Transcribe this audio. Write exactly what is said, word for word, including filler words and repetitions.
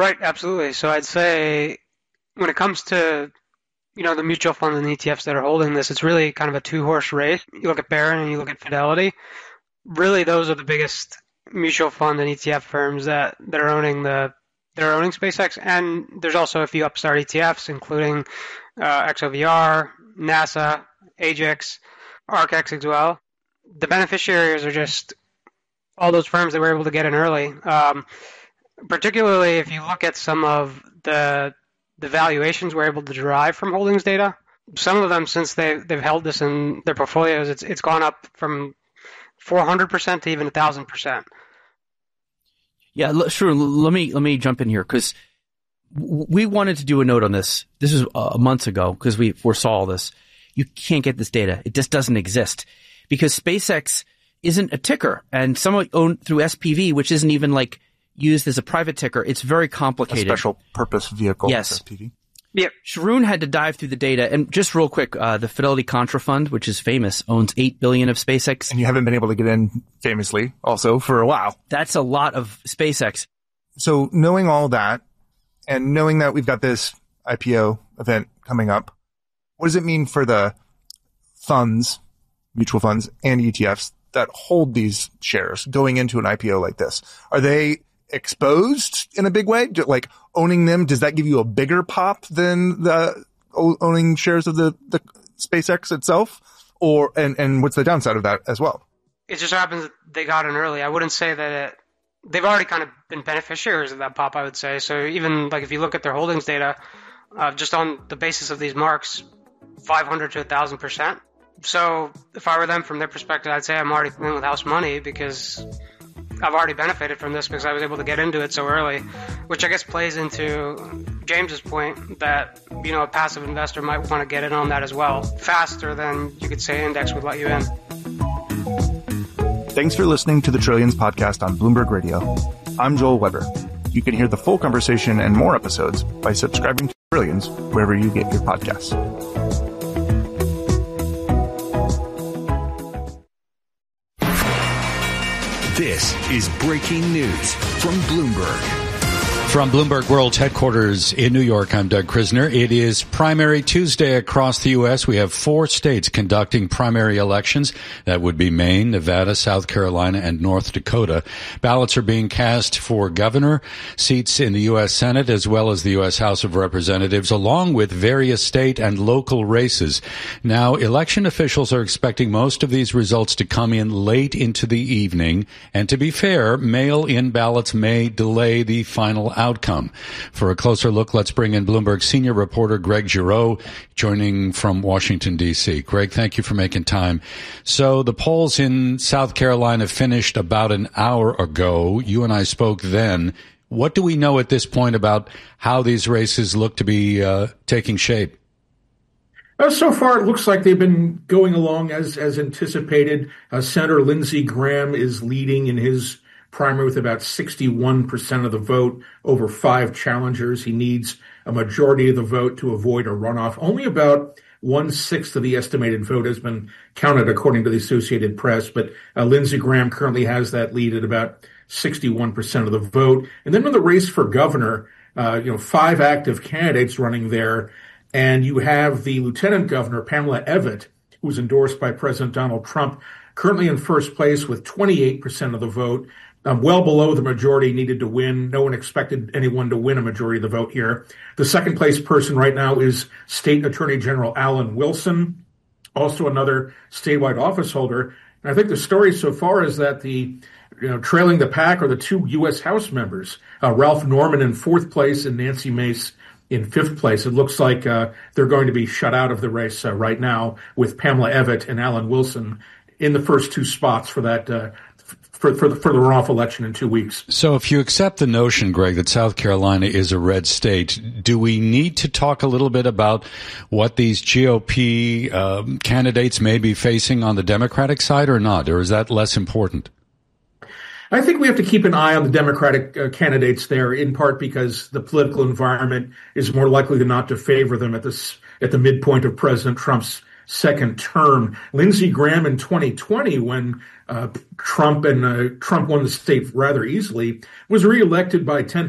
Right, absolutely. So I'd say when it comes to, you know, the mutual funds and E T Fs that are holding this, it's really kind of a two-horse race. You look at Barron and you look at Fidelity. Really, those are the biggest mutual fund and E T F firms that, that are owning the that are owning SpaceX. And there's also a few upstart E T Fs, including uh, X O V R, NASA, Ajax, ArcX as well. The beneficiaries are just all those firms that were able to get in early. Um, particularly if you look at some of the the valuations we're able to derive from holdings data. Some of them, since they've, they've held this in their portfolios, it's it's gone up from four hundred percent to even one thousand percent. Yeah, sure. Let me let me jump in here because we wanted to do a note on this. This was uh, months ago because we foresaw all this. You can't get this data. It just doesn't exist because SpaceX isn't a ticker, and someone owned through S P V, which isn't even like used as a private ticker. It's very complicated. A special purpose vehicle. Yes. S P V. Yeah. Sharon had to dive through the data. And just real quick, uh, the Fidelity Contra Fund, which is famous, owns eight billion dollars of SpaceX. And you haven't been able to get in famously also for a while. That's a lot of SpaceX. So knowing all that and knowing that we've got this I P O event coming up, what does it mean for the funds, mutual funds and E T Fs that hold these shares going into an I P O like this? Are they exposed in a big way? Like owning them, does that give you a bigger pop than the owning shares of the, the SpaceX itself? Or, and, and what's the downside of that as well? It just happens that they got in early. I wouldn't say that it, they've already kind of been beneficiaries of that pop, I would say. So even like if you look at their holdings data, uh, just on the basis of these marks, five hundred to one thousand percent. So if I were them from their perspective, I'd say I'm already in with house money because I've already benefited from this because I was able to get into it so early, which I guess plays into James's point that, you know, a passive investor might want to get in on that as well, faster than you could say index would let you in. Thanks for listening to the Trillions podcast on Bloomberg Radio. I'm Joel Weber. You can hear the full conversation and more episodes by subscribing to Trillions wherever you get your podcasts. This is breaking news from Bloomberg. From Bloomberg World's headquarters in New York, I'm Doug Krisner. It is primary Tuesday across the U S. We have four states conducting primary elections. That would be Maine, Nevada, South Carolina, and North Dakota. Ballots are being cast for governor, seats in the U S Senate, as well as the U S House of Representatives, along with various state and local races. Now, election officials are expecting most of these results to come in late into the evening. And to be fair, mail-in ballots may delay the final outcome. For a closer look, let's bring in Bloomberg senior reporter Greg Giraud, joining from Washington, D C. Greg, thank you for making time. So the polls in South Carolina finished about an hour ago. You and I spoke then. What do we know at this point about how these races look to be uh, taking shape? Uh, so far, it looks like they've been going along as as anticipated. Uh, Senator Lindsey Graham is leading in his primary with about sixty-one percent of the vote over five challengers. He needs a majority of the vote to avoid a runoff. Only about one-sixth of the estimated vote has been counted, according to the Associated Press. But uh, Lindsey Graham currently has that lead at about sixty-one percent of the vote. And then in the race for governor, uh, you know, five active candidates running there. And you have the lieutenant governor, Pamela Evette, who's endorsed by President Donald Trump, currently in first place with twenty-eight percent of the vote. Um, well below the majority needed to win. No one expected anyone to win a majority of the vote here. The second place person right now is State Attorney General Alan Wilson, also another statewide office holder. And I think the story so far is that the, you know, trailing the pack are the two U S House members, uh, Ralph Norman in fourth place and Nancy Mace in fifth place. It looks like uh, they're going to be shut out of the race uh, right now with Pamela Evette and Alan Wilson in the first two spots for that uh, For, for, the, for the runoff election in two weeks. So if you accept the notion, Greg, that South Carolina is a red state, do we need to talk a little bit about what these G O P um, candidates may be facing on the Democratic side or not? Or is that less important? I think we have to keep an eye on the Democratic uh, candidates there, in part because the political environment is more likely than not to favor them at this at the midpoint of President Trump's second term. Lindsey Graham in twenty twenty, when uh, Trump and uh, Trump won the state rather easily, was reelected by ten